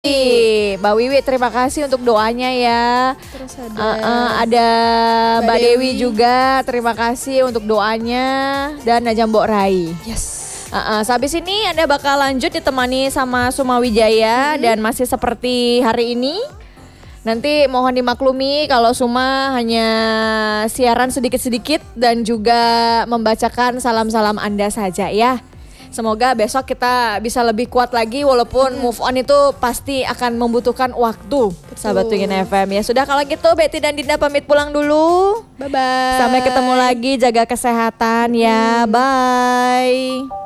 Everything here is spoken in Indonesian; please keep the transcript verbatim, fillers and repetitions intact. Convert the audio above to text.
Mbak Wiwi terima kasih untuk doanya ya. Terus ada uh, uh, ada Mbak, Mbak Dewi. Dewi juga terima kasih untuk doanya dan Najam Mbok Rai. Yes. Uh, uh, sehabis ini Anda bakal lanjut ditemani sama Suma Wijaya hmm. dan masih seperti hari ini. Nanti mohon dimaklumi kalau Suma hanya siaran sedikit-sedikit dan juga membacakan salam-salam Anda saja ya. Semoga besok kita bisa lebih kuat lagi walaupun move on itu pasti akan membutuhkan waktu. Betul. Sahabat Pingin F M ya. Sudah kalau gitu Betty dan Dinda pamit pulang dulu. Bye bye. Sampai ketemu lagi, jaga kesehatan ya. Bye.